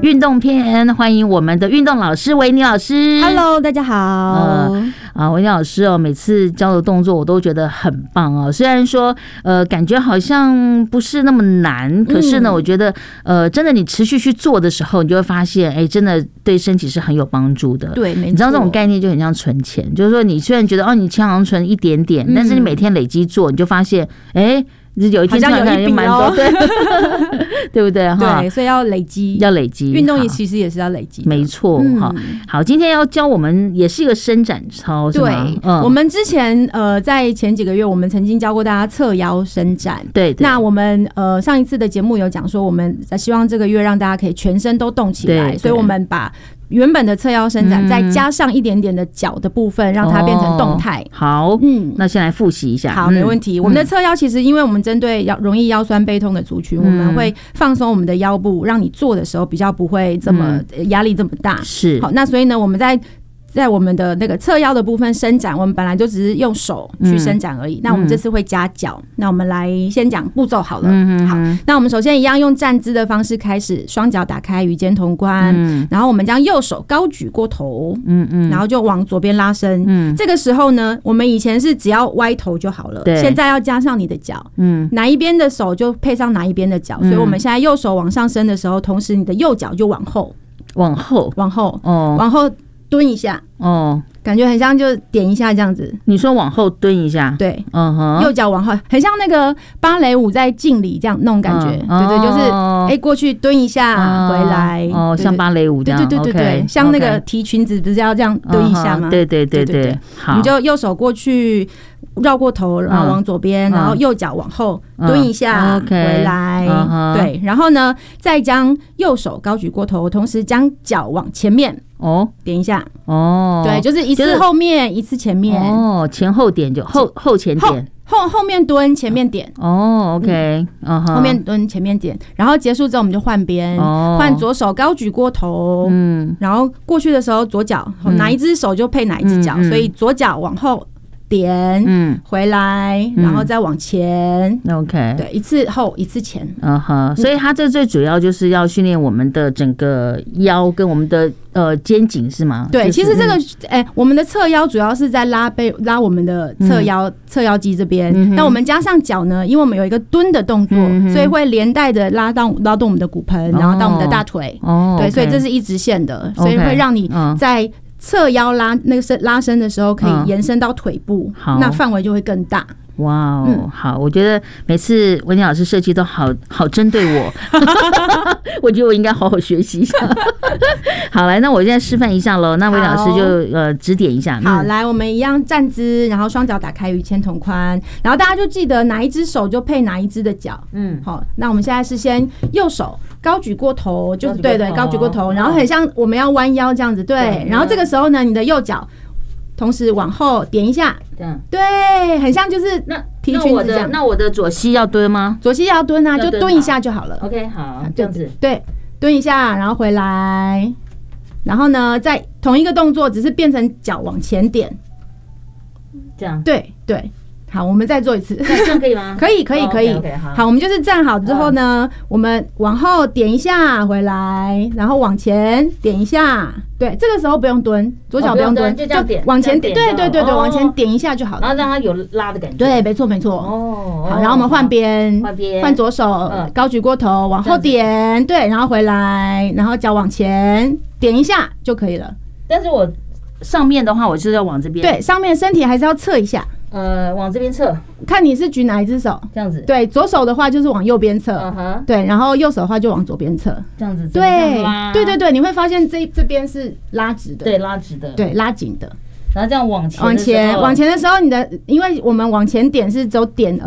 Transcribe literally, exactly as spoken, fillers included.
运动篇，欢迎我们的运动老师维尼老师。 Hello， 大家好。 呃啊，维尼老师哦，每次教的动作我都觉得很棒哦。虽然说呃，感觉好像不是那么难，可是呢，嗯、我觉得呃，真的你持续去做的时候，你就会发现，哎，真的对身体是很有帮助的。 对，没错。 你知道这种概念就很像存钱，就是说你虽然觉得哦，你钱好像存一点点，嗯、但是你每天累积做，你就发现，哎。有一天好像有一笔哦， 对对不对哈？ 对，所以要累积， 要累积。 运动也其实也是要累积， 没错哈。好，今天要教我们也是一个伸展操，是吗？ 对，嗯、我们之前呃在前几个月，我们曾经教过大家侧腰伸展。 对， 那我们呃上一次的节目有讲说，我们希望这个月让大家可以全身都动起来，所以我们把原本的侧腰伸展，再加上一点点的脚的部分，让它变成动态。 好，嗯，那先来复习一下。 好，没问题。我们的侧腰其实，因为我们针对腰容易腰酸背痛的族群，我们会放松我们的腰部，让你做的时候比较不会这么压力这么大。 是。 好，那所以呢，我们在在我们的那个侧腰的部分伸展，我们本来就只是用手去伸展而已。嗯、那我们这次会加脚，那我们来先讲步骤好了。嗯、好，那我们首先一样用站姿的方式开始，双脚打开与肩同宽，嗯、然后我们将右手高举过头，嗯嗯，然后就往左边拉伸。嗯，这个时候呢，我们以前是只要歪头就好了，现在要加上你的脚，嗯，哪一边的手就配上哪一边的脚，嗯、所以我们现在右手往上伸的时候，同时你的右脚就往后， 往后， 往后，哦，往后。蹲一下哦，感觉很像就点一下这样子。 你说往后蹲一下， 对，嗯哼，右脚往后，很像那个芭蕾舞在敬礼这样那种感觉，嗯、对对，就是哎、欸、过去蹲一下，嗯、回来， 哦，像芭蕾舞这样， 对对对对对， okay, 像那个提裙子不是要这样蹲一下吗？ 对对对对对，好， 你就右手过去。绕过头，然后往左边，嗯、然后右脚往后蹲一下，嗯、回来，嗯、对，然后呢，再将右手高举过头，同时将脚往前面哦点一下，哦，对，就是一次后面，就是、一次前面， 哦，前后点就后后前点， 后后面蹲，前面点， 哦 ，OK， 嗯、后面蹲，前面点，然后结束之后我们就换边，换、哦、左手高举过头，嗯，然后过去的时候左脚、嗯、哪一只手就配哪一只脚，嗯、所以左脚往后。点，嗯，回来，然后再往前、嗯、，OK， 对，一次后一次前， 嗯哼，所以它这最主要就是要训练我们的整个腰跟我们的呃肩颈是吗？ 对， 就是、 其实这个，哎、欸，我们的侧腰主要是在拉背拉我们的侧腰、嗯、侧腰肌这边，那、嗯、我们加上脚呢，因为我们有一个蹲的动作，嗯、所以会连带的拉到拉动我们的骨盆，然后到我们的大腿，哦，对， okay, 所以这是一直线的，所以会让你在侧腰拉那个拉伸的时候，可以延伸到腿部，嗯、那范围就会更大。 哇哦，嗯、好，我觉得每次维尼老师设计都好好针对我，我觉得我应该好好学习一下。好，来，那我现在示范一下喽。那维尼老师就呃指点一下。 好，嗯、来，我们一样站姿，然后双脚打开与肩同宽，然后大家就记得哪一只手就配哪一只的脚。嗯，好，那我们现在是先右手高举过头，就是对对，高举过头，然后很像我们要弯腰这样子，对。然后这个时候呢，你的右脚。同时往后点一下，这样对，很像就是那提裙子这样。 那我的左膝要蹲吗？ 左膝要蹲啊，就蹲一下就好了。 OK， 好，这样子对，蹲一下，然后回来，然后呢，再同一个动作，只是变成脚往前点， 这样对对。好，我们再做一次， 这样可以吗？ 可以，可以，可以。Oh, okay, okay, 好， 好，我们就是站好之后呢， uh, 我们往后点一下回来，然后往前点一下。对，这个时候不用蹲，左脚不用蹲， oh, 就这样点， 往前点。对对对对， oh, 往前点一下就好了， 然后让它有拉的感觉。 对，没错没错。哦，好，然后我们换边， 换边， 换左手、嗯、高举过头，往后点，对，然后回来，然后脚往前点一下就可以了。 但是我上面的话，我就是要往这边。 对，上面身体还是要侧一下。 呃，往这边侧， 看你是举哪一只手， 这样子。对， 左手的话就是往右边侧， uh-huh. 对，然后右手的话就往左边侧， 这样子。 对，对对对，你会发现这这边是拉直的， 对，拉直的， 对，拉紧的。 然后这样往前， 往前，往前的时候，你的，因为我们往前点是走点